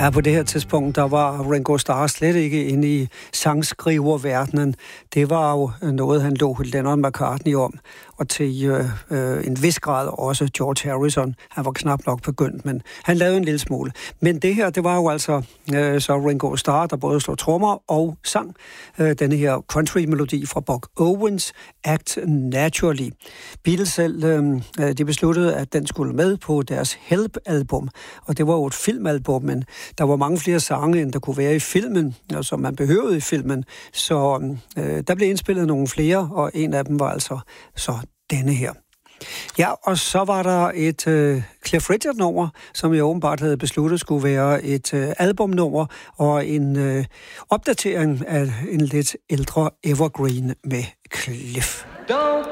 Ja, på det her tidspunkt, der var Ringo Starr slet ikke inde i sangskriververdenen. Det var jo noget, han lå Lennon McCartney om, og til en vis grad også George Harrison. Han var knap nok begyndt, men han lavede en lille smule. Men det her, det var jo altså så Ringo Starr, der både slog trommer og sang denne her country-melodi fra Buck Owens, Act Naturally. Beatles selv, de besluttede, at den skulle med på deres Help-album, og det var jo et filmalbum, men der var mange flere sange, end der kunne være i filmen, og som man behøvede i filmen, så der blev indspillet nogle flere, og en af dem var altså så denne her. Ja, og så var der et Cliff Richard-nummer, som jeg åbenbart havde besluttet skulle være et albumnummer og en opdatering af en lidt ældre evergreen med Cliff. Don't